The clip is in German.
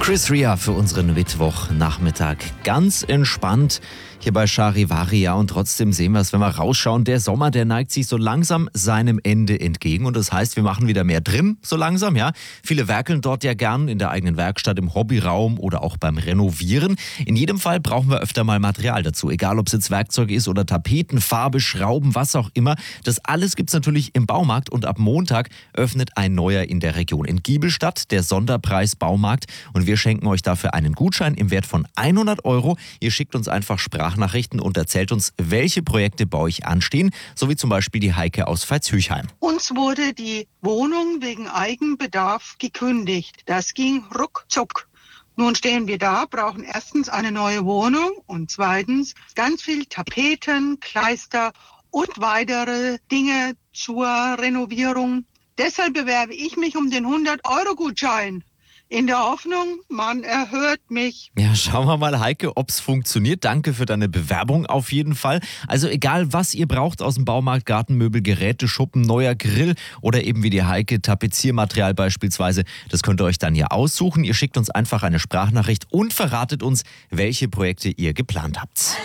Chris Rea für unseren Mittwochnachmittag. Ganz entspannt hier bei Charivaria und trotzdem sehen wir es, wenn wir rausschauen, der Sommer, der neigt sich so langsam seinem Ende entgegen und das heißt, wir machen wieder mehr drin, so langsam, ja. Viele werkeln dort ja gern in der eigenen Werkstatt, im Hobbyraum oder auch beim Renovieren. In jedem Fall brauchen wir öfter mal Material dazu, egal ob es jetzt Werkzeug ist oder Tapeten, Farbe, Schrauben, was auch immer. Das alles gibt's natürlich im Baumarkt und ab Montag öffnet ein neuer in der Region. In Giebelstadt, der Sonderpreis Baumarkt und wir schenken euch dafür einen Gutschein im Wert von 100 €. Ihr schickt uns einfach Sprachnachrichten und erzählt uns, welche Projekte bei euch anstehen, so wie zum Beispiel die Heike aus Veitshöchheim. Uns wurde die Wohnung wegen Eigenbedarf gekündigt. Das ging ruckzuck. Nun stehen wir da, brauchen erstens eine neue Wohnung und zweitens ganz viel Tapeten, Kleister und weitere Dinge zur Renovierung. Deshalb bewerbe ich mich um den 100-€-Gutschein. In der Hoffnung, man erhört mich. Ja, schauen wir mal, Heike, ob's funktioniert. Danke für deine Bewerbung auf jeden Fall. Also egal, was ihr braucht aus dem Baumarkt, Gartenmöbel, Geräte, Schuppen, neuer Grill oder eben wie die Heike, Tapeziermaterial beispielsweise, das könnt ihr euch dann hier aussuchen. Ihr schickt uns einfach eine Sprachnachricht und verratet uns, welche Projekte ihr geplant habt.